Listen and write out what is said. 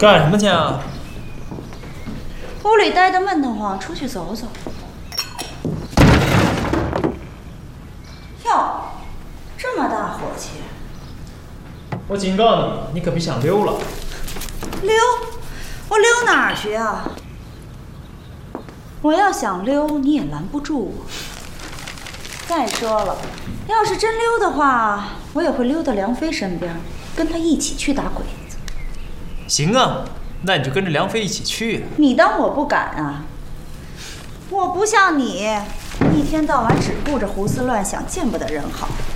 干什么去啊？ 屋里待得闷得慌，出去走走。哟，这么大火气！ 我警告你，你可别想溜了。 溜？我溜哪儿去啊？我要想溜，你也拦不住我。再说了，要是真溜的话，我也会溜到梁飞身边，跟他一起去打鬼子。 行啊，那你就跟着梁飞一起去。 你当我不敢啊？我不像你，一天到晚只顾着胡思乱想，见不得人好。